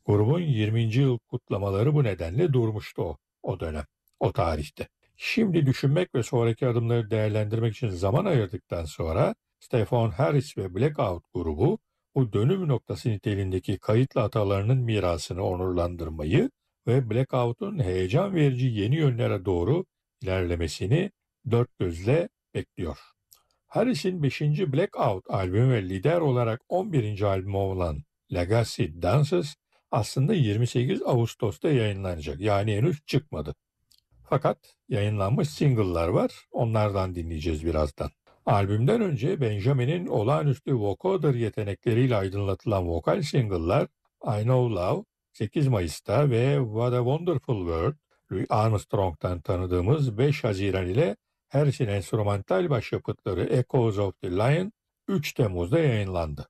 Grubun 20. yıl kutlamaları bu nedenle durmuştu o dönem, o tarihte. Şimdi düşünmek ve sonraki adımları değerlendirmek için zaman ayırdıktan sonra Stefan Harris ve Blackout grubu bu dönüm noktası niteliğindeki kayıtlı atalarının mirasını onurlandırmayı ve Blackout'un heyecan verici yeni yönlere doğru ilerlemesini dört gözle bekliyor. Harris'in 5. Blackout albümü ve lider olarak 11. albümü olan Legacy Dances aslında 28 Ağustos'ta yayınlanacak. Yani henüz çıkmadı. Fakat yayınlanmış single'lar var. Onlardan dinleyeceğiz birazdan. Albümden önce Benjamin'in olağanüstü vocoder yetenekleriyle aydınlatılan vokal single'lar I Know Love 8 Mayıs'ta ve What a Wonderful World Louis Armstrong'dan tanıdığımız 5 Haziran ile Harris'in enstrümantal başyapıtları Echoes of the Lion 3 Temmuz'da yayınlandı.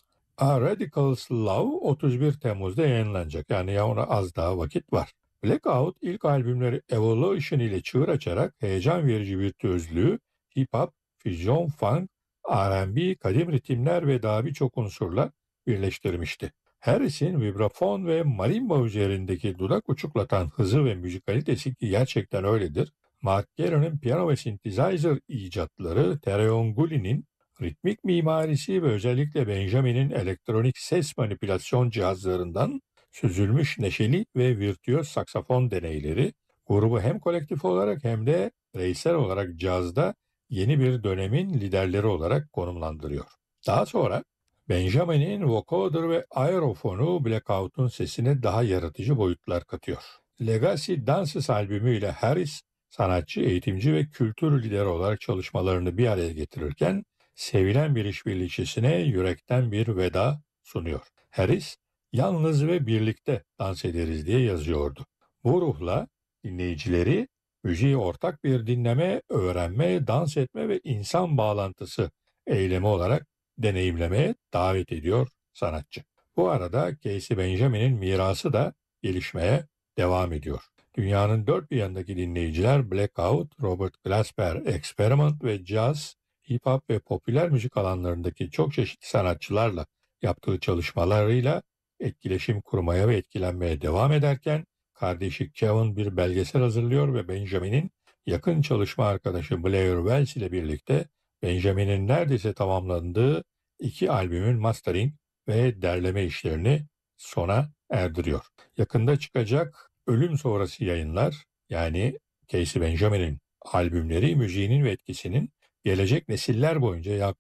A Radical's Love 31 Temmuz'da yayınlanacak. Yani ya ona az daha vakit var. Blackout ilk albümleri Evolution ile çığır açarak heyecan verici virtüözlüğü, hip-hop, füzyon, funk, R&B, kadim ritimler ve daha birçok unsurla birleştirmişti. Harris'in vibrafon ve marimba üzerindeki dudak uçuklatan hızı ve müzikalitesi ki gerçekten öyledir. Mark Gueron'un piyano ve synthesizer icatları, Théophile Goulin'in ritmik mimarisi ve özellikle Benjamin'in elektronik ses manipülasyon cihazlarından süzülmüş neşeli ve virtüöz saksafon deneyleri grubu hem kolektif olarak hem de bireysel olarak cazda yeni bir dönemin liderleri olarak konumlandırıyor. Daha sonra Benjamin'in vocoder ve aerofonu Blackout'un sesine daha yaratıcı boyutlar katıyor. Legacy Dances albümüyle Harris, sanatçı, eğitimci ve kültür lideri olarak çalışmalarını bir araya getirirken sevilen bir işbirlikçisine yürekten bir veda sunuyor. Harris, yalnız ve birlikte dans ederiz diye yazıyordu. Bu ruhla dinleyicileri müziği ortak bir dinleme, öğrenme, dans etme ve insan bağlantısı eylemi olarak deneyimlemeye davet ediyor sanatçı. Bu arada Casey Benjamin'in mirası da gelişmeye devam ediyor. Dünyanın dört bir yanındaki dinleyiciler Blackout, Robert Glasper, Experiment ve Jazz, hip-hop ve popüler müzik alanlarındaki çok çeşitli sanatçılarla yaptığı çalışmalarıyla etkileşim kurmaya ve etkilenmeye devam ederken kardeşi Kevin bir belgesel hazırlıyor ve Benjamin'in yakın çalışma arkadaşı Blair Wells ile birlikte Benjamin'in neredeyse tamamlandığı 2 albümün mastering ve derleme işlerini sona erdiriyor. Yakında çıkacak Ölüm Sonrası Yayınlar, yani Casey Benjamin'in albümleri müziğinin ve etkisinin gelecek nesiller boyunca